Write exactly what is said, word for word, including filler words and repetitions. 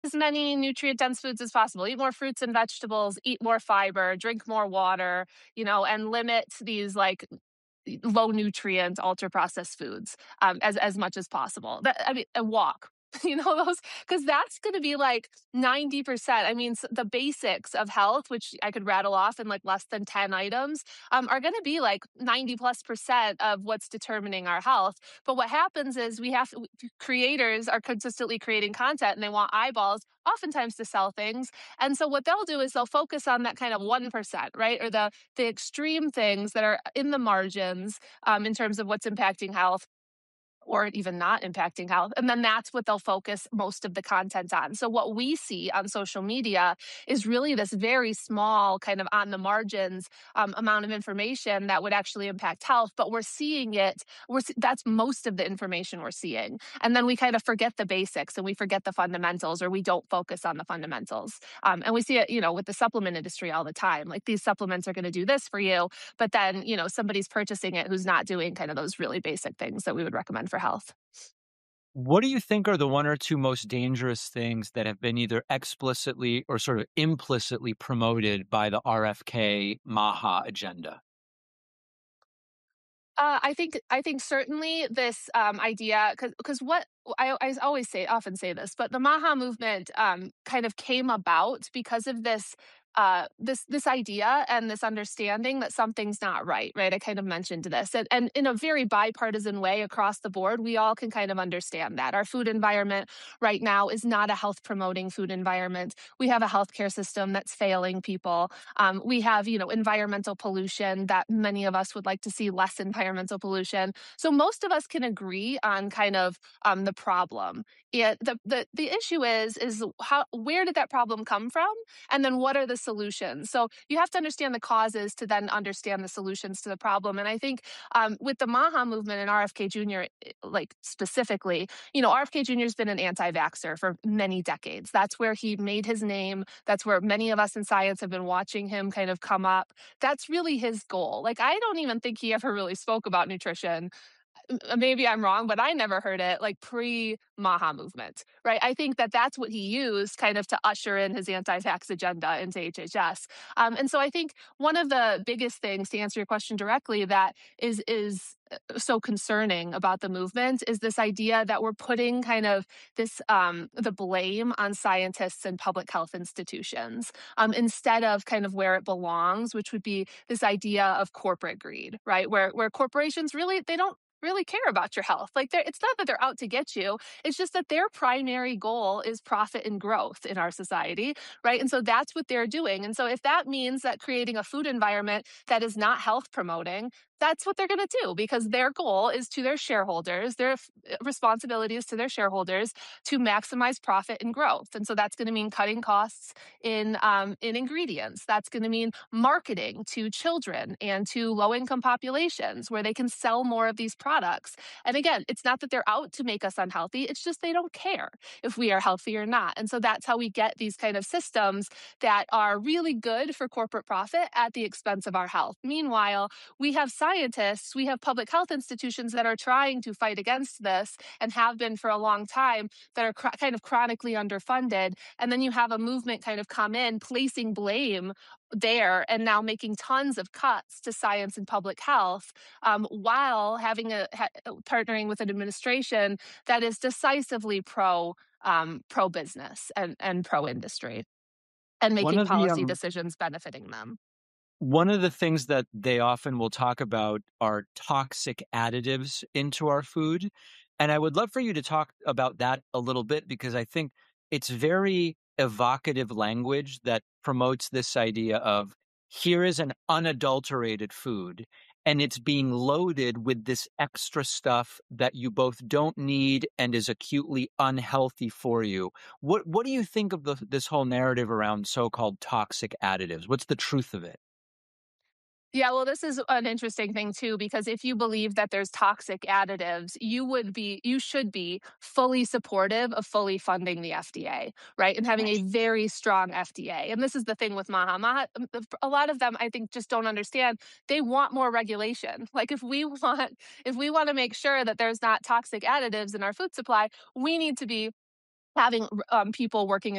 as many nutrient-dense foods as possible. Eat more fruits and vegetables, eat more fiber, drink more water, you know, and limit these like low nutrient, ultra processed foods um, as as much as possible. That I mean, a walk. You know those because that's going to be like ninety percent. I mean, s- the basics of health, which I could rattle off in like less than ten items, um, are going to be like ninety plus percent of what's determining our health. But what happens is we have creators are consistently creating content and they want eyeballs, oftentimes to sell things. And so what they'll do is they'll focus on that kind of one percent, right? Or the the extreme things that are in the margins um, in terms of what's impacting health or even not impacting health. And then that's what they'll focus most of the content on. So what we see on social media is really this very small kind of on the margins um, amount of information that would actually impact health, but we're seeing it. We're that's most of the information we're seeing. And then we kind of forget the basics and we forget the fundamentals, or we don't focus on the fundamentals. Um, and we see it, you know, with the supplement industry all the time. Like these supplements are going to do this for you, but then, you know, somebody's purchasing it who's not doing kind of those really basic things that we would recommend for health. What do you think are the one or two most dangerous things that have been either explicitly or sort of implicitly promoted by the R F K MAHA agenda? Uh, I think I think certainly this um, idea because because what I, I always say often say this, but the Maha movement um, kind of came about because of this uh, this this idea and this understanding that something's not right. Right, I kind of mentioned this, and, and in a very bipartisan way across the board, we all can kind of understand that our food environment right now is not a health promoting food environment. We have a healthcare system that's failing people. Um, we have, you know, environmental pollution that many of us would like to see less environmental pollution. So most of us can agree on kind of um, the problem. It, the, the the issue is is how where did that problem come from, and then what are the solutions? So you have to understand the causes to then understand the solutions to the problem. And I think um, with the Maha movement and R F K Junior, like specifically, you know, R F K Junior has been an anti-vaxxer for many decades. That's where he made his name. That's where many of us in science have been watching him kind of come up. That's really his goal. Like, I don't even think he ever really spoke about nutrition. Maybe I'm wrong, but I never heard it like pre-Maha movement, right? I think that that's what he used kind of to usher in his anti-vax agenda into H H S. Um, and so I think one of the biggest things, to answer your question directly, that is is so concerning about the movement is this idea that we're putting kind of this um, the blame on scientists and public health institutions um, instead of kind of where it belongs, which would be this idea of corporate greed, right? Where where corporations really they don't really care about your health. Like they're, it's not that they're out to get you. It's just that their primary goal is profit and growth in our society, right? And so that's what they're doing. And so if that means that creating a food environment that is not health promoting, that's what they're going to do because their goal is to their shareholders, their f- responsibility is to their shareholders to maximize profit and growth. And so that's going to mean cutting costs in um, in ingredients. That's going to mean marketing to children and to low income populations where they can sell more of these products. And again, it's not that they're out to make us unhealthy. It's just they don't care if we are healthy or not. And so that's how we get these kind of systems that are really good for corporate profit at the expense of our health. Meanwhile, we have scientists, we have public health institutions that are trying to fight against this and have been for a long time that are cr- kind of chronically underfunded. And then you have a movement kind of come in, placing blame there and now making tons of cuts to science and public health um, while having a ha- partnering with an administration that is decisively pro um, pro business and, and pro industry and One making of the policy um, decisions benefiting them. One of the things that they often will talk about are toxic additives into our food. And I would love for you to talk about that a little bit because I think it's very evocative language that promotes this idea of here is an unadulterated food and it's being loaded with this extra stuff that you both don't need and is acutely unhealthy for you. What what do you think of the, this whole narrative around so-called toxic additives? What's the truth of it? Yeah, well, this is an interesting thing too, because if you believe that there's toxic additives, you would be, you should be fully supportive of fully funding the F D A, right? And having a very strong F D A. And this is the thing with Maha. Maha, a lot of them, I think, just don't understand. They want more regulation. Like if we want, if we want to make sure that there's not toxic additives in our food supply, we need to be having um, people working